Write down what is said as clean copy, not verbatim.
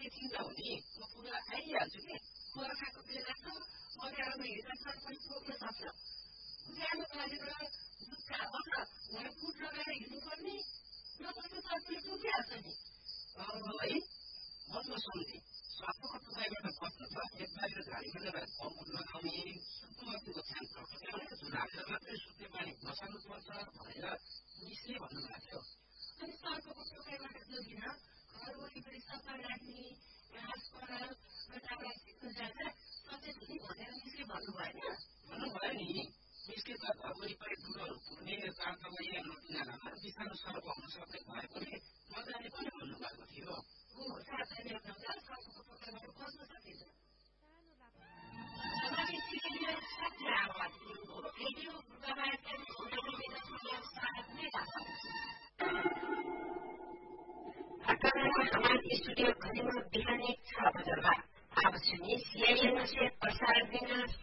एकैछिन नहुने म पुरा आइहाल्छु कि बर्खाको बेला त अँध्यारोमा हिँड्दा पनि पुग्न सक्छ उज्यालो गरेर जुत्ता होला घर फुट लगाएर हिँड्नुपर्ने नभए त तपाईँले पुगिहाल्छ नि है मनमा सम्झे सपको टुकाइबाट बस्नु त एक बाहिर झाडीबाट कम्पुट लगाउने सुत्नुको छ्यान प्रकृतिले झुलाएर मात्रै सुत्ने बानी बसाल्नुपर्छ भनेर मिसले भन्नुभएको थियो अनि सर्पको टुकाइबाट जोगिन घर वरिपरि सफा राख्ने घाँस पराल र दाउरा सिक्न जाँदा सचेत हुने भनेर मिसले भन्नुभयो नि मिसले त घर वरिपरि डुलोहरू पुर्ने चारतलैया नदीनालामा विषालु सर्प हुन सक्ने भएकोले नजाने पनि भन्नुभएको थियो सावधानी अप्नाउँदा सर्पको टोकाइबाट बस्न सकिन्छ हमारे स्टूडियो घड़ी में बिहान 6 बजे अब सुनिए CIN से प्रसारण